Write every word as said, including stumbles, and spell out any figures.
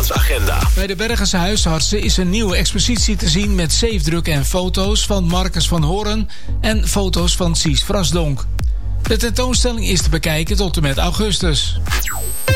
staatsagenda. Bij de Bergense huisartsen is een nieuwe expositie te zien met zeefdrukken en foto's van Marcus van Hoorn en foto's van Sies Vrasdonk. De tentoonstelling is te bekijken tot en met augustus.